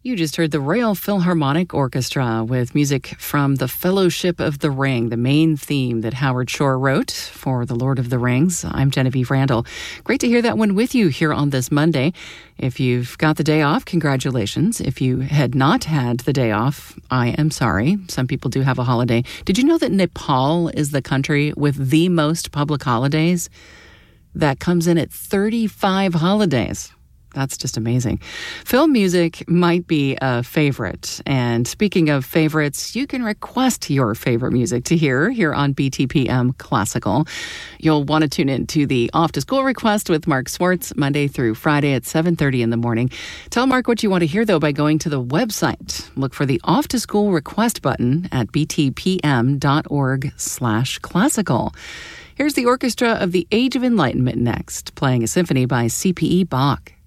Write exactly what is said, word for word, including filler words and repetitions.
You just heard the Royal Philharmonic Orchestra with music from The Fellowship of the Ring, the main theme that Howard Shore wrote for The Lord of the Rings. I'm Genevieve Randall. Great to hear that one with you here on this Monday. If you've got the day off, congratulations. If you had not had the day off, I am sorry. Some people do have a holiday. Did you know that Nepal is the country with the most public holidays? That comes in at thirty-five holidays. That's just amazing. Film music might be a favorite. And speaking of favorites, you can request your favorite music to hear here on B T P M Classical. You'll want to tune in to the Off to School Request with Mark Swartz, Monday through Friday at seven thirty in the morning. Tell Mark what you want to hear, though, by going to the website. Look for the Off to School Request button at btpm.org slash classical. Here's the Orchestra of the Age of Enlightenment next, playing a symphony by C P E Bach.